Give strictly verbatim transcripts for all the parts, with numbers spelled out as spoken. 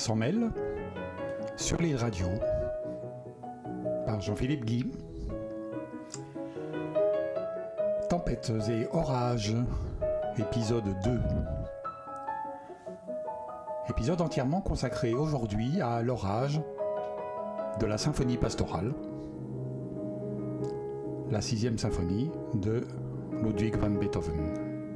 s'en mêle sur les radios par Jean-Philippe Guy. Tempêtes et orages, épisode deux. Épisode entièrement consacré aujourd'hui à l'orage de la symphonie pastorale, la sixième symphonie de Ludwig van Beethoven.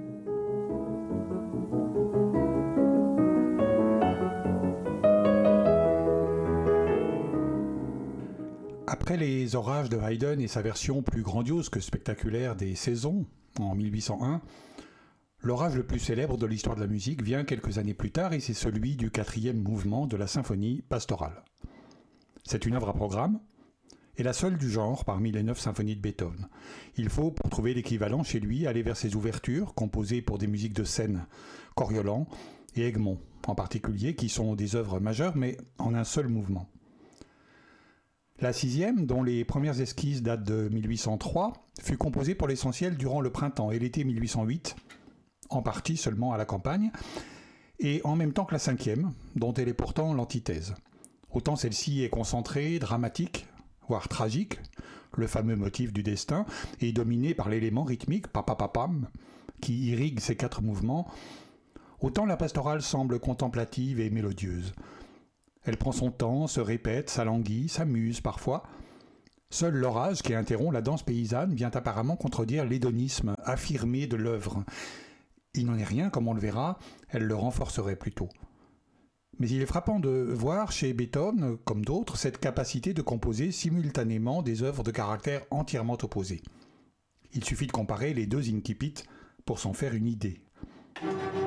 Après les orages de Haydn et sa version plus grandiose que spectaculaire des Saisons, en mille huit cent un, l'orage le plus célèbre de l'histoire de la musique vient quelques années plus tard et c'est celui du quatrième mouvement de la symphonie pastorale. C'est une œuvre à programme et la seule du genre parmi les neuf symphonies de Beethoven. Il faut, pour trouver l'équivalent chez lui, aller vers ses ouvertures, composées pour des musiques de scène, Coriolan et Egmont en particulier, qui sont des œuvres majeures mais en un seul mouvement. La sixième, dont les premières esquisses datent de mille huit cent trois, fut composée pour l'essentiel durant le printemps et l'été mille huit cent huit, en partie seulement à la campagne, et en même temps que la cinquième, dont elle est pourtant l'antithèse. Autant celle-ci est concentrée, dramatique, voire tragique, le fameux motif du destin, et dominée par l'élément rythmique papapapam, qui irrigue ces quatre mouvements, autant la pastorale semble contemplative et mélodieuse. Elle prend son temps, se répète, s'alanguit, s'amuse parfois. Seul l'orage qui interrompt la danse paysanne vient apparemment contredire l'hédonisme affirmé de l'œuvre. Il n'en est rien, comme on le verra, elle le renforcerait plutôt. Mais il est frappant de voir chez Beethoven, comme d'autres, cette capacité de composer simultanément des œuvres de caractère entièrement opposés. Il suffit de comparer les deux incipits pour s'en faire une idée.